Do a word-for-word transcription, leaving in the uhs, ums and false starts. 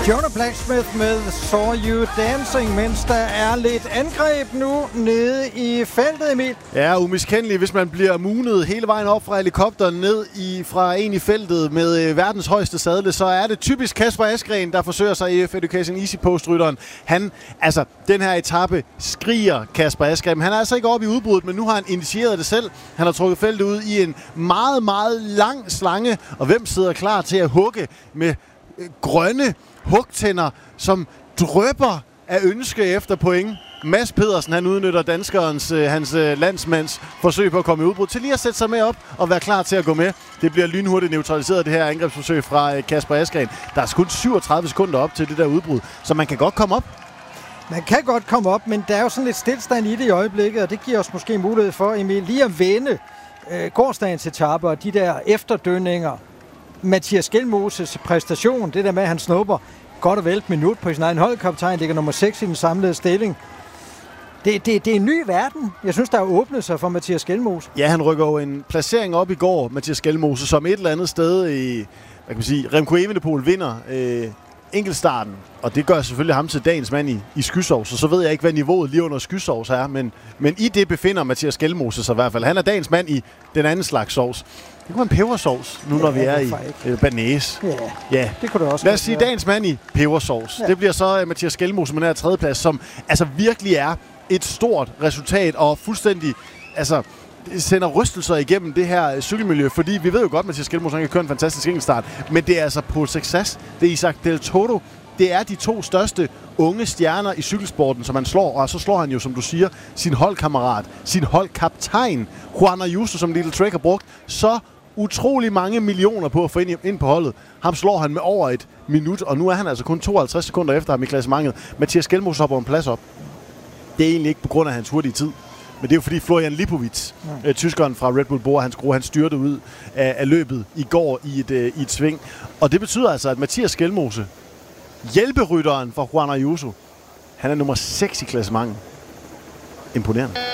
Jonah Blacksmith med Saw You Dancing, mens der er lidt angreb nu nede i feltet, Emil. Ja, umiskendeligt, hvis man bliver munet hele vejen op fra helikopteren ned i, fra en i feltet med øh, verdens højeste sadle, så er det typisk Kasper Asgreen, der forsøger sig i A F Education Easy Post-rytteren. Han, altså, den her etape skriger Kasper Asgreen. Han er altså ikke oppe i udbruddet, men nu har han initieret det selv. Han har trukket feltet ud i en meget, meget lang slange, og hvem sidder klar til at hugge med øh, grønne hugtænder, som drypper af ønske efter point? Mads Pedersen, han udnytter danskerens, øh, hans øh, landsmands forsøg på at komme i udbrud til lige at sætte sig med op og være klar til at gå med. Det bliver lynhurtigt neutraliseret, det her angrebsforsøg fra øh, Kasper Asgreen. Der er kun syvogtredive sekunder op til det der udbrud, så man kan godt komme op. Man kan godt komme op, men der er jo sådan lidt stillstand i det i øjeblikket, og det giver os måske mulighed for, Emil, lige at vende øh, gårdsdagens etape og de der efterdønninger. Mathias Skelmoses præstation, det der med, at han snupper godt og vel et minut på sin egen holdkaptajn, ligger nummer seks i den samlede stilling. Det, det, det er en ny verden. Jeg synes, der er åbnet sig for Mathias Skelmose. Ja, han rykker jo en placering op i går, Mathias Skelmose, som et eller andet sted i, hvad kan man sige, Remco Evenepoel vinder øh, enkeltstarten, og det gør selvfølgelig ham til dagens mand i, i skysovs, så så ved jeg ikke, hvad niveauet lige under skysovs er, men, men i det befinder Mathias Skelmose sig i hvert fald. Han er dagens mand i den anden slags sovs. Det kunne være en pebersovs, nu ja, når vi er i øh, banæs. Ja, ja, det kunne det også. Lad os sige dagens mand i pebersovs. Ja. Det bliver så uh, Mathias Skelmose med den her tredjeplads, som altså virkelig er et stort resultat og fuldstændig altså sender rystelser igennem det her cykelmiljø, fordi vi ved jo godt, at Mathias Skelmose kan køre en fantastisk enkeltstart, men det er altså Paul Success, det er Isaac Del Toto, det er de to største unge stjerner i cykelsporten, som han slår, og så slår han jo, som du siger, sin holdkammerat, sin holdkaptajn, Juan Ayuso, som Little Trek har brugt så utrolig mange millioner på at få ind, ind på holdet. Ham slår han med over et minut, og nu er han altså kun tooghalvtreds sekunder efter ham i klassementet. Mathias Skelmose hopper en plads op. Det er egentlig ikke på grund af hans hurtige tid, men det er jo fordi Florian Lipovic, ja. øh, tyskeren fra Red Bull Bora, hans skrue, han styrte ud af, af løbet i går i et, øh, i et sving. Og det betyder altså, at Mathias Skelmose, hjælperytteren for Juan Ayuso, han er nummer seks i klassementet. Imponerende.